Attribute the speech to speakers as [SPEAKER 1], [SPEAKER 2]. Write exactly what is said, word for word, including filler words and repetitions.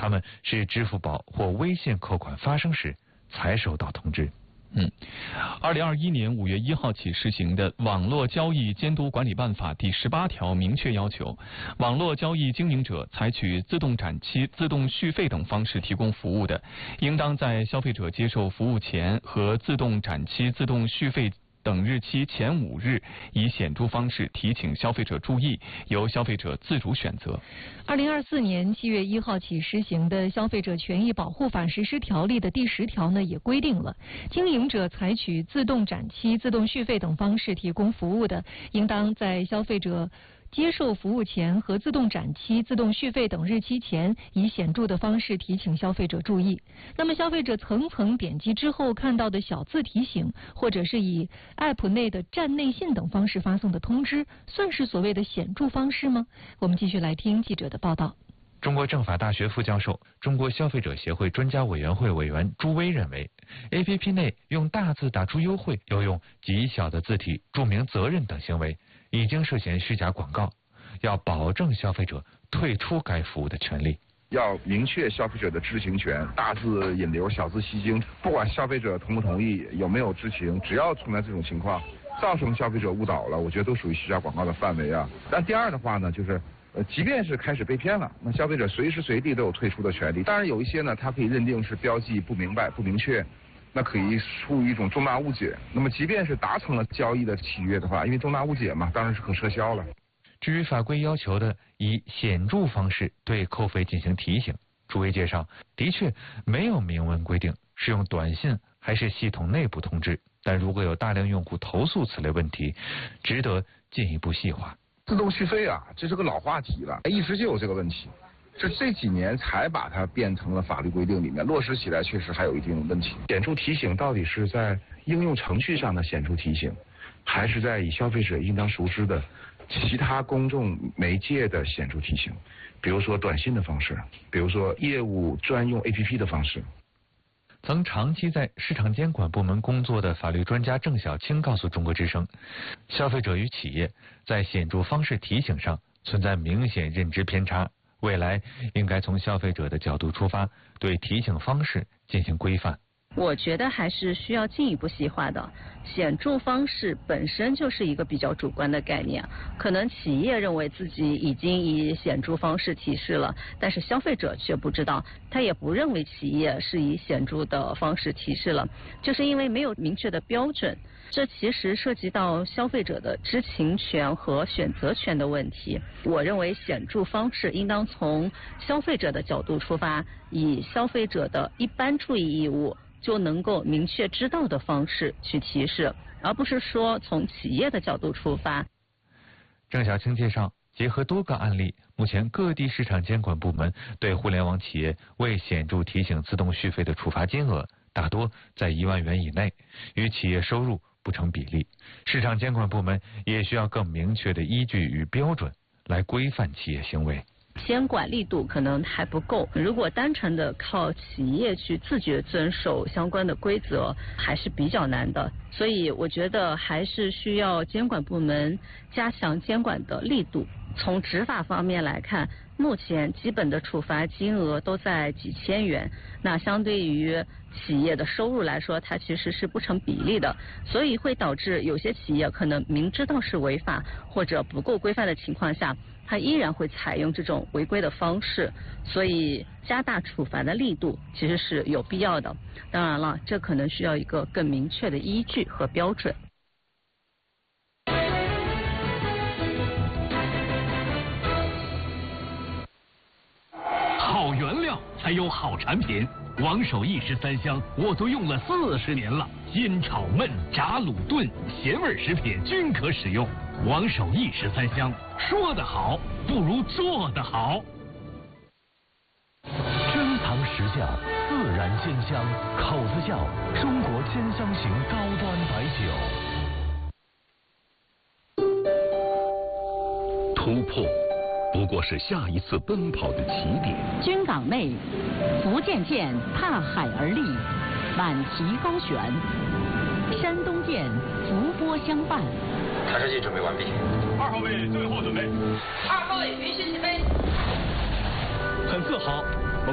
[SPEAKER 1] 他们是支付宝或微信扣款发生时才收到通知。
[SPEAKER 2] 嗯，二零二一年五月一号起施行的《网络交易监督管理办法》第十八条明确要求，网络交易经营者采取自动展期、自动续费等方式提供服务的，应当在消费者接受服务前和自动展期、自动续费等日期前五日，以显著方式提醒消费者注意，由消费者自主选择。
[SPEAKER 3] 二零二四年七月一号起施行的《消费者权益保护法实施条例》的第十条呢，也规定了，经营者采取自动展期、自动续费等方式提供服务的，应当在消费者接受服务前和自动展期、自动续费等日期前，以显著的方式提醒消费者注意。那么，消费者层层点击之后看到的小字提醒，或者是以 App 内的站内信等方式发送的通知，算是所谓的显著方式吗？我们继续来听记者的报道。
[SPEAKER 1] 中国政法大学副教授、中国消费者协会专家委员会委员朱威认为 ，A P P 内用大字打出优惠，又用极小的字体注明责任等行为，已经涉嫌虚假广告，要保证消费者退出该服务的权利。
[SPEAKER 4] 要明确消费者的知情权，大字引流、小字吸睛，不管消费者同不同意，有没有知情，只要存在这种情况，造成消费者误导了，我觉得都属于虚假广告的范围啊。但第二的话呢，就是呃，即便是开始被骗了，那消费者随时随地都有退出的权利。当然有一些呢，它可以认定是标记不明白、不明确，那可以出于一种重大误解。那么即便是达成了交易的契约的话，因为重大误解嘛，当然是可撤销了。
[SPEAKER 1] 至于法规要求的以显著方式对扣费进行提醒，朱威介绍，的确没有明文规定是用短信还是系统内部通知，但如果有大量用户投诉此类问题，值得进一步细化。
[SPEAKER 4] 自动续费啊，这是个老话题了，一直就有这个问题，这这几年才把它变成了法律规定里面，落实起来确实还有一定问题。显著提醒到底是在应用程序上的显著提醒，还是在以消费者应当熟知的其他公众媒介的显著提醒，比如说短信的方式，比如说业务专用 A P P 的方式。
[SPEAKER 1] 曾长期在市场监管部门工作的法律专家郑晓青告诉中国之声，消费者与企业在显著方式提醒上存在明显认知偏差，未来应该从消费者的角度出发，对提醒方式进行规范。
[SPEAKER 5] 我觉得还是需要进一步细化的。显著方式本身就是一个比较主观的概念，可能企业认为自己已经以显著方式提示了，但是消费者却不知道，他也不认为企业是以显著的方式提示了，就是因为没有明确的标准。这其实涉及到消费者的知情权和选择权的问题。我认为显著方式应当从消费者的角度出发，以消费者的一般注意义务就能够明确知道的方式去提示，而不是说从企业的角度出发。
[SPEAKER 1] 郑晓青介绍，结合多个案例，目前各地市场监管部门对互联网企业未显著提醒自动续费的处罚金额大多在一万元以内，与企业收入不成比例。市场监管部门也需要更明确的依据与标准来规范企业行为。
[SPEAKER 5] 监管力度可能还不够，如果单纯的靠企业去自觉遵守相关的规则，还是比较难的。所以我觉得还是需要监管部门加强监管的力度。从执法方面来看，目前基本的处罚金额都在几千元，那相对于企业的收入来说，它其实是不成比例的，所以会导致有些企业可能明知道是违法或者不够规范的情况下，它依然会采用这种违规的方式，所以加大处罚的力度其实是有必要的。当然了，这可能需要一个更明确的依据和标准。
[SPEAKER 6] 好原料才有好产品，王守义十三香我都用了四十年了，煎炒焖炸卤炖咸味食品均可使用。王守义十三香，说得好不如做得好。
[SPEAKER 7] 珍藏实窖，自然鲜香，口子窖中国鲜香型高端白酒。
[SPEAKER 8] 突破不过是下一次奔跑的起点。
[SPEAKER 9] 军港内，福建舰踏海而立，满旗高悬；山东舰伏波相伴。
[SPEAKER 10] 抬射器准备完毕。
[SPEAKER 11] 二号位最后准备。
[SPEAKER 12] 二号位允许起飞。
[SPEAKER 11] 很自豪，